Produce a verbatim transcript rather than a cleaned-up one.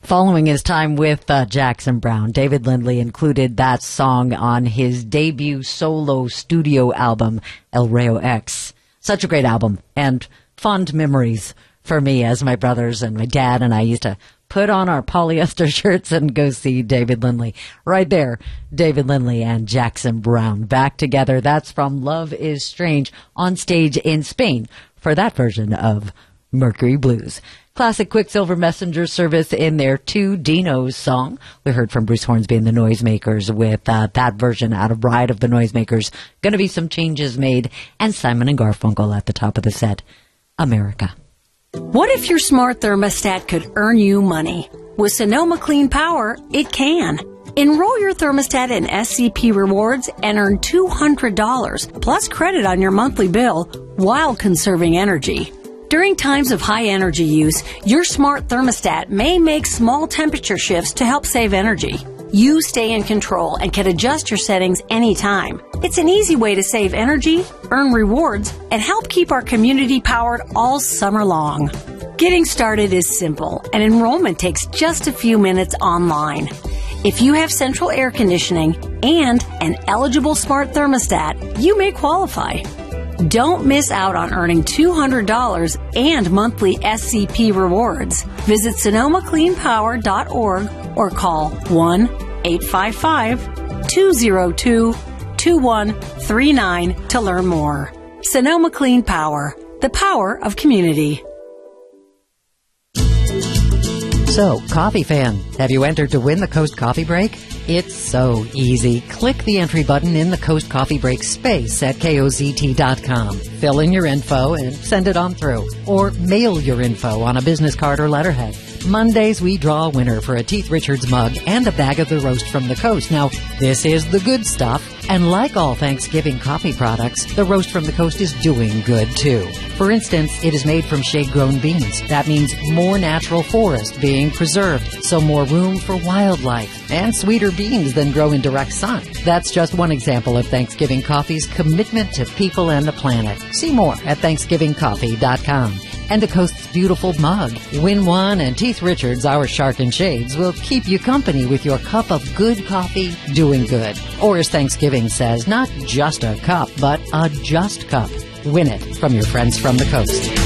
Following his time with uh, Jackson Browne, David Lindley included that song on his debut solo studio album, El Rayo X. Such a great album and fond memories for me as my brothers and my dad and I used to put on our polyester shirts and go see David Lindley. Right there, David Lindley and Jackson Browne back together. That's from Love is Strange on stage in Spain for that version of Mercury Blues. Classic Quicksilver Messenger Service in their Two Dinos song. We heard from Bruce Hornsby and the Noisemakers with uh, that version out of Ride of the Noisemakers. Gonna be some changes made. And Simon and Garfunkel at the top of the set. America. What if your smart thermostat could earn you money? With Sonoma Clean Power, it can. Enroll your thermostat in S C P Rewards and earn two hundred dollars plus credit on your monthly bill while conserving energy. During times of high energy use, your smart thermostat may make small temperature shifts to help save energy. You stay in control and can adjust your settings anytime. It's an easy way to save energy, earn rewards, and help keep our community powered all summer long. Getting started is simple, and enrollment takes just a few minutes online. If you have central air conditioning and an eligible smart thermostat, you may qualify. Don't miss out on earning two hundred dollars and monthly S C P rewards. Visit Sonoma Clean Power dot org or call one eight five five, two zero two, two one three nine to learn more. Sonoma Clean Power, the power of community. So, coffee fan, have you entered to win the Coast Coffee Break? It's so easy. Click the entry button in the Coast Coffee Break space at K O Z T dot com. Fill in your info and send it on through. Or mail your info on a business card or letterhead. Mondays, we draw a winner for a Teeth Richards mug and a bag of the roast from the coast. Now, this is the good stuff. And like all Thanksgiving coffee products, the roast from the coast is doing good, too. For instance, it is made from shade-grown beans. That means more natural forest being preserved, so more room for wildlife, and sweeter beans than grow in direct sun. That's just one example of Thanksgiving Coffee's commitment to people and the planet. See more at Thanksgiving Coffee dot com. And the coast's beautiful mug. Win one, and Teeth Richards, our Shark and Shades, will keep you company with your cup of good coffee doing good. Or as Thanksgiving says, not just a cup, but a just cup. Win it from your friends from the coast.